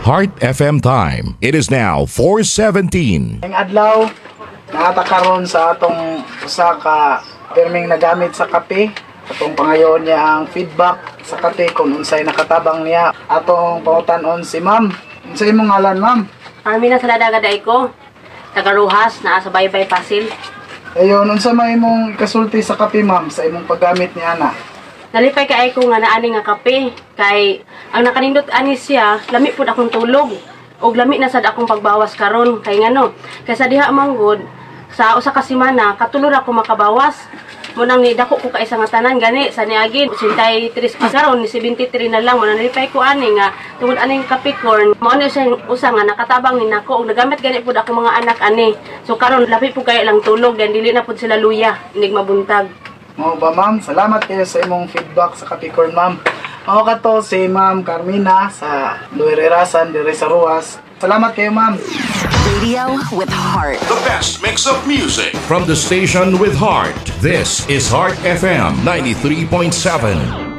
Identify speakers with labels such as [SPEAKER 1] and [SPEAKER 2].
[SPEAKER 1] Heart FM time. It is now 4:17.
[SPEAKER 2] Ang adlaw naatakaron sa atong usa ka pirming nagamit sa kape. Atong pangayoon niya ang feedback sa kape kung unsay nakatabang niya. Atong pangutan-on si ma'am. Unsay imong ngalan, ma'am?
[SPEAKER 3] Armina Saladaga day ko. Taga Rojas, naa sa Baybay Pasil.
[SPEAKER 2] Ayon, unsa may imong kasulti sa kape, ma'am, sa imong paggamit ni ana?
[SPEAKER 3] Nalipay kay ko nga naani nga kape kay ang nakanindot ani siya lami pud akong tulog og lami na sad akong pagbawas karon kay ngano kay sa diha manggod sa usa ka semana katulor ako makabawas mo nang ni dako ko kay isa nga tanan gani sa niagin 83 karon ni 73 na lang mo nang nalipay ko ani nga tungod aning kape corn mo ni siya usa nga nakatabang ni nako og nagamit gani pud ako mga anak ani so karon labi pud kay lang tulog gan dili na pud sila luya inig mabuntag.
[SPEAKER 2] Mao ba, ma'am? Salamat kayo sa imong feedback sa Capricorn, ma'am. Mao kato si Ma'am Carmina sa Luirerasan dire sa Ruas. Salamat kayo, ma'am.
[SPEAKER 4] Radio with heart.
[SPEAKER 1] The best mix of music from the station with heart. This is Heart FM 93.7.